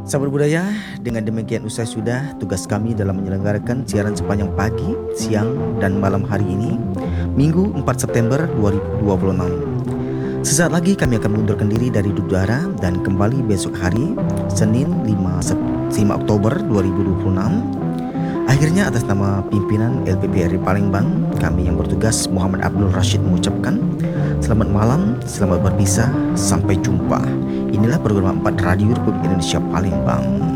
Sahabat budaya, dengan demikian usai sudah tugas kami dalam menyelenggarakan siaran sepanjang pagi, siang, dan malam hari ini, Minggu 4 September 2026. Sesaat lagi kami akan mengundurkan diri dari udara dan kembali besok hari, Senin 5 Oktober 2026. Akhirnya atas nama pimpinan LPPRI Palembang, kami yang bertugas Muhammad Abdul Rashid mengucapkan selamat malam, selamat berpisah, sampai jumpa. Inilah program 4 Radio Republik Indonesia Palembang.